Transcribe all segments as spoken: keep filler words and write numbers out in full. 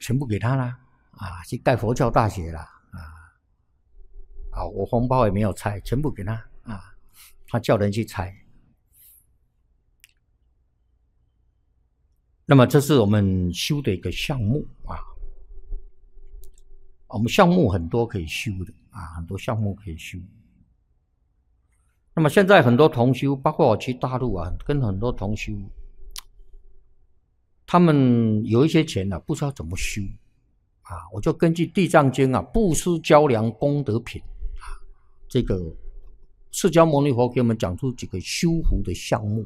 全部给他啦，啊，去盖佛教大学啦，啊，啊，我红包也没有拆，全部给他啊，他叫人去拆。那么这是我们修的一个项目啊，我们项目很多可以修的啊，很多项目可以修。那么现在很多同修，包括我去大陆啊，跟很多同修，他们有一些钱啊，不知道怎么修啊，我就根据《地藏经》啊，布施交粮功德品啊，这个释迦牟尼佛给我们讲出几个修福的项目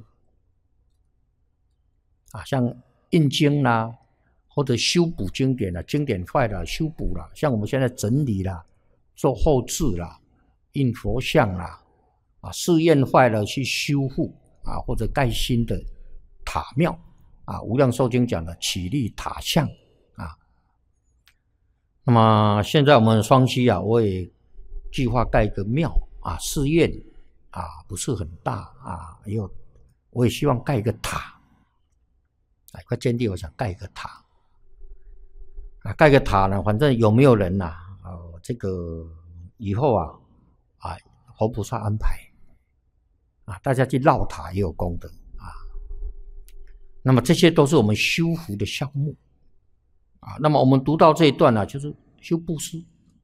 啊，像印经啦、啊，或者修补经典啦、啊，经典坏了修补啦，像我们现在整理啦、做后制啦、印佛像啦，啊，寺院坏了去修复啊，或者盖新的塔庙啊，无量寿经讲的起立塔像啊。那么现在我们双溪啊，我也计划盖一个庙啊，寺院啊，不是很大啊，有我也希望盖一个塔。哎，快建地，我想盖一个塔啊，盖个塔呢，反正有没有人呐、啊？呃，这个以后啊，啊，佛菩萨安排啊，大家去绕塔也有功德啊。那么这些都是我们修福的项目啊。那么我们读到这一段呢、啊，就是修布施。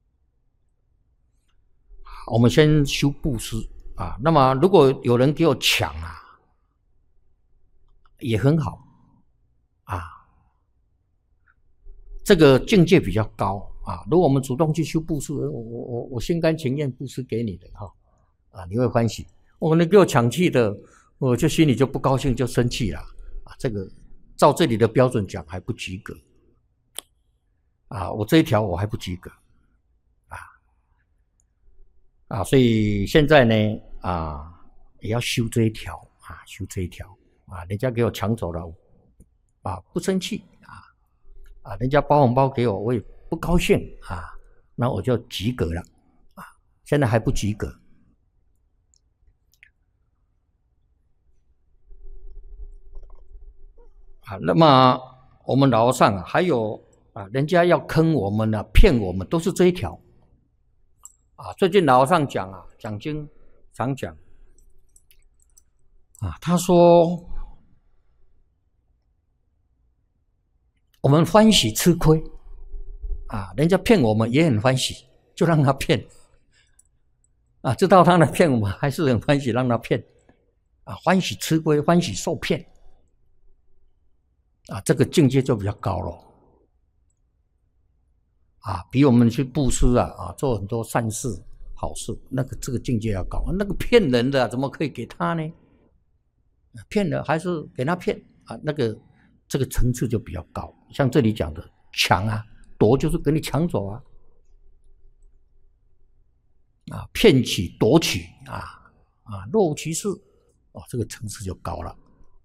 我们先修布施啊。那么如果有人给我抢啊，也很好。啊，这个境界比较高啊。如果我们主动去修布施，我我我心甘情愿布施给你的哈，啊，你会欢喜。我可能给我抢去的，我就心里就不高兴，就生气了啊。这个照这里的标准讲还不及格啊，我这一条我还不及格啊啊，所以现在呢啊，也要修这一条啊，修这一条啊，人家给我抢走了。啊，不生气啊，啊，人家包红包给我，我也不高兴啊，那我就及格了啊，现在还不及格啊。那么我们楼上还有啊，人家要坑我们呢、啊，骗我们，都是这一条啊。最近楼上讲啊，讲经常讲啊，他说。我们欢喜吃亏啊，人家骗我们也很欢喜，就让他骗啊，知道他来骗我们还是很欢喜让他骗啊，欢喜吃亏，欢喜受骗啊，这个境界就比较高了啊，比我们去布施啊啊，做很多善事好事，那个这个境界要高。那个骗人的、啊、怎么可以给他呢？骗了还是给他骗啊？那个这个层次就比较高。像这里讲的抢啊，夺就是给你抢走啊，啊，骗取、夺取啊，啊，若无其事，哦，这个层次就高了。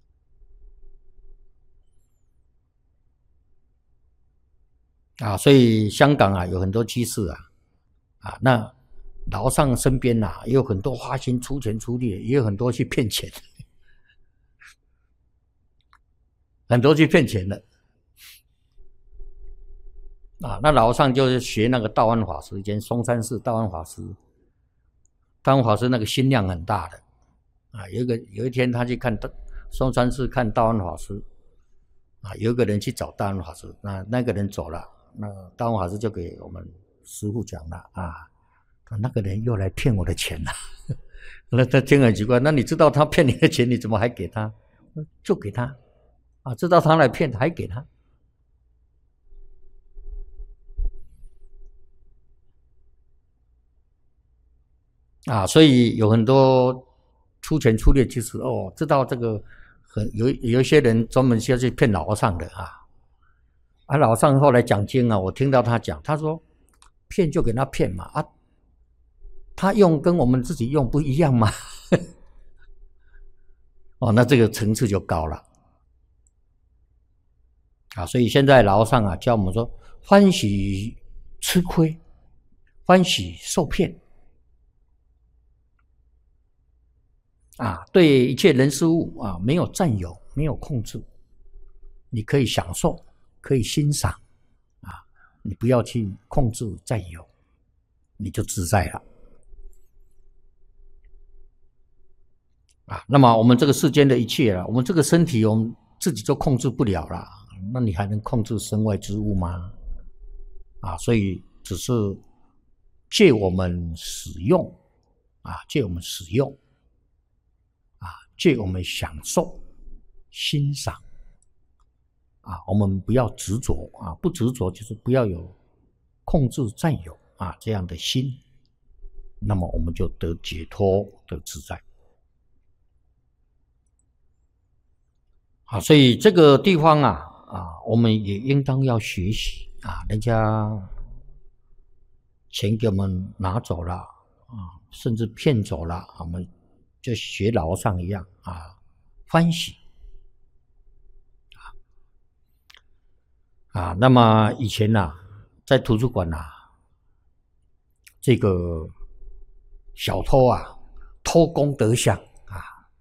啊，所以香港啊有很多居士啊，啊，那老上身边呐、啊、也有很多花心出钱出力，也有很多去骗钱，很多去骗钱的。啊，那老上就是学那个道安法师，以前松山寺道安法师，道安法师那个心量很大的，啊，有一个有一天他去看松山寺看道安法师，啊，有一个人去找道安法师，那那个人走了，那道安法师就给我们师父讲了啊，那个人又来骗我的钱了，那他听很奇怪，那你知道他骗你的钱，你怎么还给他？就给他，啊，知道他来骗还给他。啊，所以有很多出钱出力，就是哦，知道这个很有有一些人专门是要去骗老和尚的啊。啊，老和尚后来讲经啊，我听到他讲，他说骗就给他骗嘛，啊，他用跟我们自己用不一样嘛。哦，那这个层次就高了啊。所以现在老和尚啊教我们说，欢喜吃亏，欢喜受骗。啊，对一切人事物啊，没有占有，没有控制，你可以享受，可以欣赏，啊， 你不要去控制占有，你就自在了。啊，那么我们这个世间的一切了，我们这个身体我们自己就控制不了了，那你还能控制身外之物吗？啊，所以只是借我们使用，啊，借我们使用，啊，借我们享受、欣赏，啊，我们不要执着啊，不执着就是不要有控制占有啊这样的心，那么我们就得解脱得自在。啊，所以这个地方啊啊，我们也应当要学习啊，人家钱给我们拿走了啊，甚至骗走了，我们就学老和尚一样啊，欢喜啊。那么以前啊，在图书馆啊，这个小偷啊，偷功德箱啊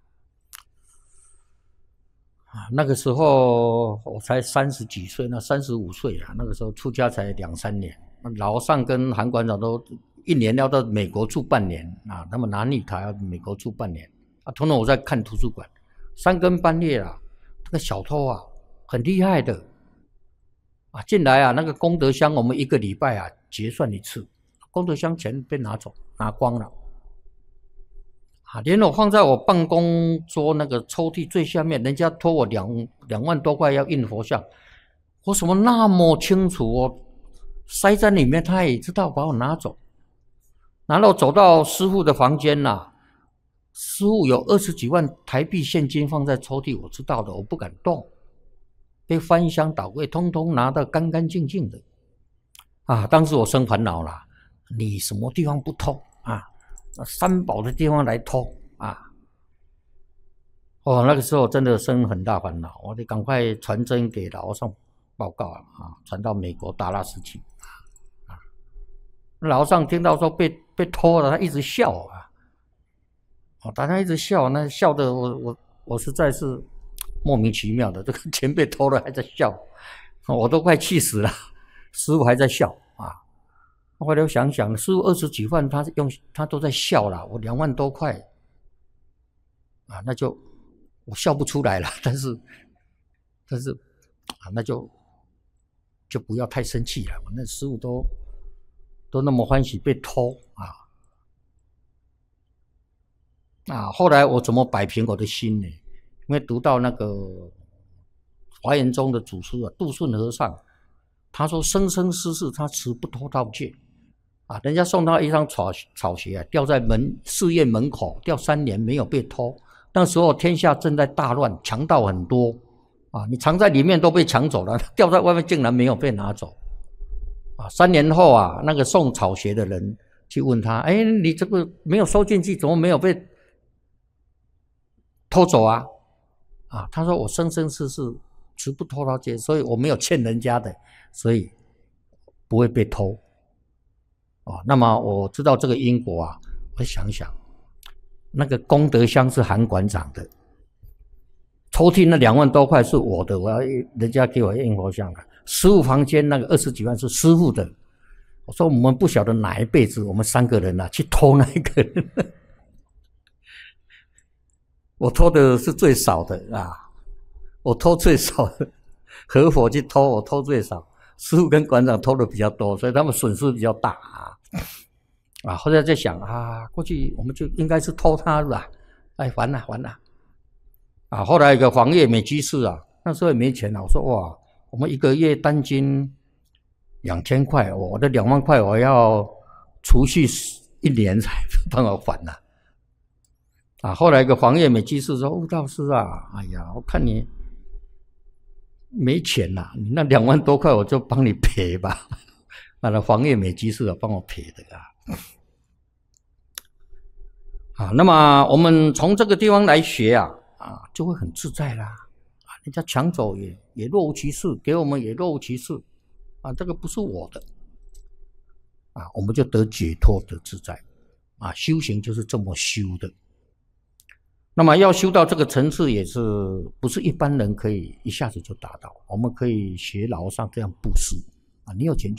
啊，那个时候我才三十几岁，那三十五岁啊，那个时候出家才两三年。老和尚跟韩馆长都一年要到美国住半年啊，他们拿尼卡要美国住半年啊。通常我在看图书馆，三更半夜啊，这个小偷啊很厉害的啊，进来啊，那个功德箱我们一个礼拜啊结算一次，功德箱钱被拿走，拿光了啊，连我放在我办公桌那个抽屉最下面，人家托我两两万多块要印佛像，我怎么那么清楚？我塞在里面，他也知道把我拿走。然后走到师父的房间啦、啊，师父有二十几万台币现金放在抽屉，我知道的，我不敢动，被翻箱倒柜，通通拿得干干净净的。啊，当时我生烦恼了，你什么地方不偷啊？三宝的地方来偷啊！哦，那个时候真的生很大烦恼，我得赶快传真给老和尚报告啊，传到美国达拉斯去啊。老和尚听到说被被偷了，他一直笑啊，哦，大家一直笑，那笑的我我我实在是莫名其妙的，这个钱被偷了还在笑，我都快气死了，师父还在笑啊。后来我想想，师父二十几万，他用他都在笑了，我两万多块啊，那就我笑不出来了。但是，但是啊，那就就不要太生气了。那师父都都那么欢喜被偷啊啊！后来我怎么摆平我的心呢？因为读到那个华严宗的祖师啊，杜顺和尚，他说生生世世他持不偷盗戒。啊，人家送他一双草草鞋啊，掉在门寺院门口，掉三年没有被偷。那时候天下正在大乱，强盗很多啊，你藏在里面都被抢走了，掉在外面竟然没有被拿走。啊，三年后啊，那个送草鞋的人去问他，哎，你这个没有收进去，怎么没有被偷走啊？啊，他说我生生世世持不偷盗戒，所以我没有欠人家的，所以不会被偷。哦，那么我知道这个因果啊，我想想，那个功德箱是韩馆长的，抽屉那两万多块是我的，我要人家给我印佛像的。师父房间那个二十几万是师父的。我说我们不晓得哪一辈子我们三个人啊去偷那一个人，我偷的是最少的啊，我偷最少的，合伙去偷，我偷最少。师父跟馆长偷的比较多，所以他们损失比较大啊。啊，后来在想啊，过去我们就应该是偷他的，哎，完了完了。啊，后来有个黄叶美居士啊，那时候也没钱了，我说哇，我们一个月单金两千块，我的两万块我要储蓄一年才帮我还了。啊，后来一个黄叶美居士说，悟道师啊，哎呀，我看你没钱啦、啊，你那两万多块我就帮你赔吧。那黄叶美居士啊，帮我赔的啊。啊，那么我们从这个地方来学啊，啊，就会很自在啦。啊，人家抢走也也若无其事，给我们也若无其事。啊，这个不是我的。啊，我们就得解脱得自在。啊，修行就是这么修的。那么要修到这个层次，也是不是一般人可以一下子就达到？我们可以学老和尚这样布施啊，你有钱就